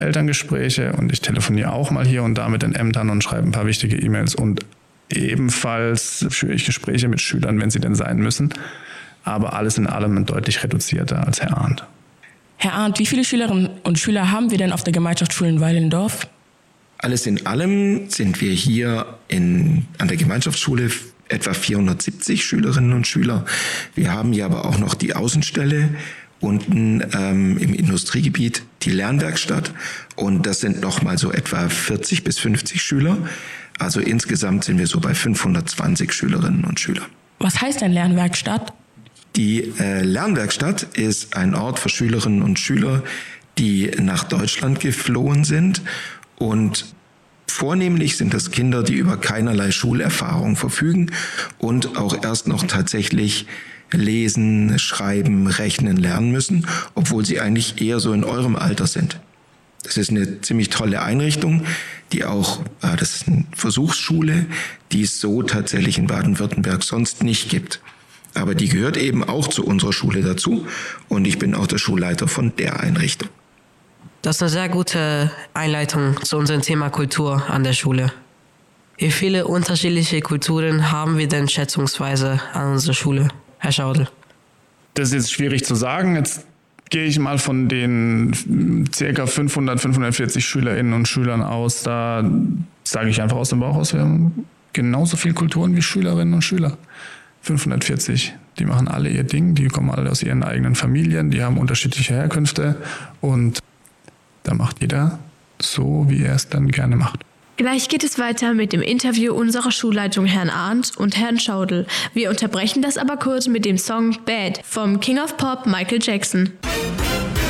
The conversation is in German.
Elterngespräche und ich telefoniere auch mal hier und da mit den Ämtern und schreibe ein paar wichtige E-Mails und ebenfalls führe ich Gespräche mit Schülern, wenn sie denn sein müssen, aber alles in allem deutlich reduzierter als Herr Arndt. Herr Arndt, wie viele Schülerinnen und Schüler haben wir denn auf der Gemeinschaftsschule in Weilendorf? Alles in allem sind wir hier an der Gemeinschaftsschule etwa 470 Schülerinnen und Schüler. Wir haben hier aber auch noch die Außenstelle unten im Industriegebiet, die Lernwerkstatt, und das sind nochmal so etwa 40 bis 50 Schüler. Also insgesamt sind wir so bei 520 Schülerinnen und Schülern. Was heißt denn Lernwerkstatt? Die Lernwerkstatt ist ein Ort für Schülerinnen und Schüler, die nach Deutschland geflohen sind, und vornehmlich sind das Kinder, die über keinerlei Schulerfahrung verfügen und auch erst noch tatsächlich lesen, schreiben, rechnen lernen müssen, obwohl sie eigentlich eher so in eurem Alter sind. Das ist eine ziemlich tolle Einrichtung, die auch, das ist eine Versuchsschule, die es so tatsächlich in Baden-Württemberg sonst nicht gibt. Aber die gehört eben auch zu unserer Schule dazu und ich bin auch der Schulleiter von der Einrichtung. Das ist eine sehr gute Einleitung zu unserem Thema Kultur an der Schule. Wie viele unterschiedliche Kulturen haben wir denn schätzungsweise an unserer Schule, Herr Schaudel? Das ist jetzt schwierig zu sagen. Jetzt gehe ich mal von den ca. 540 Schülerinnen und Schülern aus. Da sage ich einfach aus dem Bauch aus, wir haben genauso viele Kulturen wie Schülerinnen und Schüler. 540, die machen alle ihr Ding, die kommen alle aus ihren eigenen Familien, die haben unterschiedliche Herkünfte und da macht jeder so, wie er es dann gerne macht. Gleich geht es weiter mit dem Interview unserer Schulleitung Herrn Arndt und Herrn Schaudel. Wir unterbrechen das aber kurz mit dem Song Bad vom King of Pop Michael Jackson.